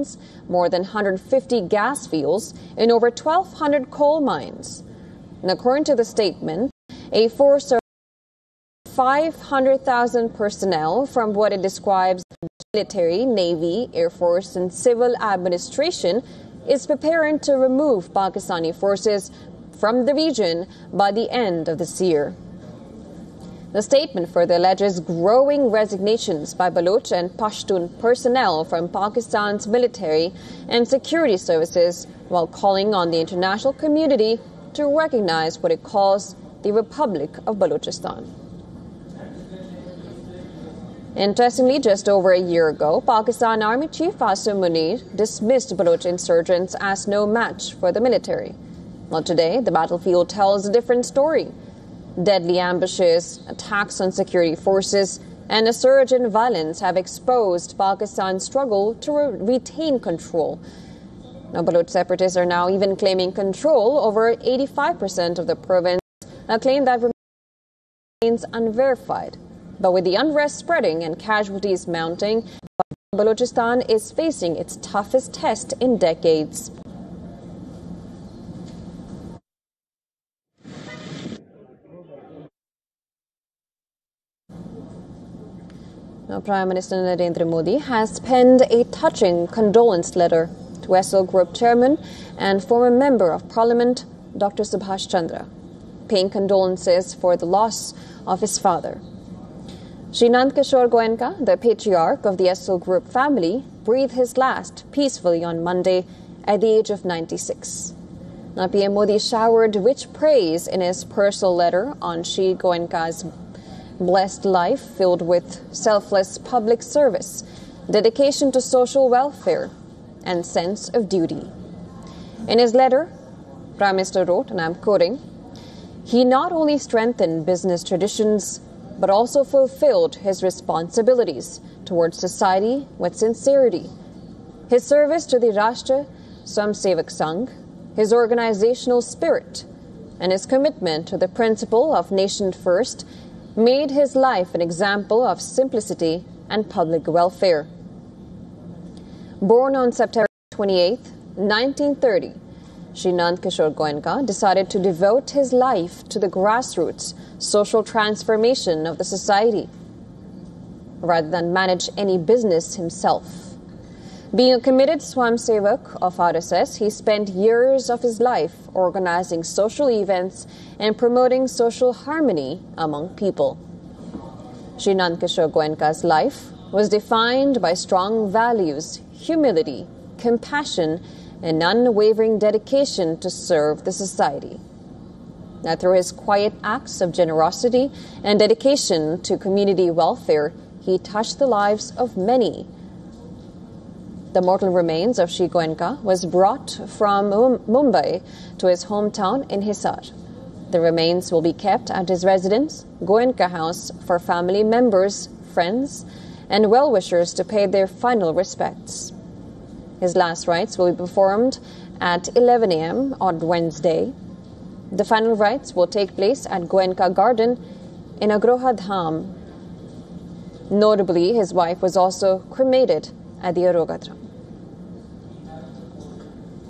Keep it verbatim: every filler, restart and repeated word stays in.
mines, more than one hundred fifty gas fields, and over twelve hundred coal mines. And according to the statement, a force of five hundred thousand personnel from what it describes as military, Navy, Air Force, and civil administration is preparing to remove Pakistani forces from the region by the end of this year. The statement further alleges growing resignations by Baloch and Pashtun personnel from Pakistan's military and security services, while calling on the international community to recognize what it calls the Republic of Balochistan. Interestingly, just over a year ago, Pakistan Army Chief Asim Munir dismissed Baloch insurgents as no match for the military. Well, today, the battlefield tells a different story. Deadly ambushes, attacks on security forces, and a surge in violence have exposed Pakistan's struggle to re- retain control. Now, Baloch separatists are now even claiming control over eighty-five percent of the province, a claim that remains unverified. But with the unrest spreading and casualties mounting, Balochistan is facing its toughest test in decades. Now, Prime Minister Narendra Modi has penned a touching condolence letter to S L Group Chairman and former Member of Parliament, Doctor Subhash Chandra, paying condolences for the loss of his father. Shri Nandkishore Goenka, the patriarch of the S L Group family, breathed his last peacefully on Monday at the age of ninety-six. Now, P M Modi showered rich praise in his personal letter on Shri Goenka's blessed life filled with selfless public service, dedication to social welfare, and sense of duty. In his letter, Prime Minister wrote, and I'm quoting, "He not only strengthened business traditions, but also fulfilled his responsibilities towards society with sincerity. His service to the Rashtra Swayamsevak Sangh, his organizational spirit, and his commitment to the principle of nation first made his life an example of simplicity and public welfare." Born on September twenty-eighth, nineteen thirty, Shri Nandkishore Goenka decided to devote his life to the grassroots social transformation of the society, rather than manage any business himself. Being a committed Swayamsevak of R S S, he spent years of his life organizing social events and promoting social harmony among people. Shri Nandkishore Goenka's life was defined by strong values, humility, compassion, and unwavering dedication to serve the society. Now, through his quiet acts of generosity and dedication to community welfare, he touched the lives of many. The mortal remains of Shri Goenka was brought from Mumbai to his hometown in Hisar. The remains will be kept at his residence, Goenka House, for family members, friends, and well-wishers to pay their final respects. His last rites will be performed at eleven a.m. on Wednesday. The final rites will take place at Goenka Garden in Agroha Dham. Notably, his wife was also cremated at the Arogatra.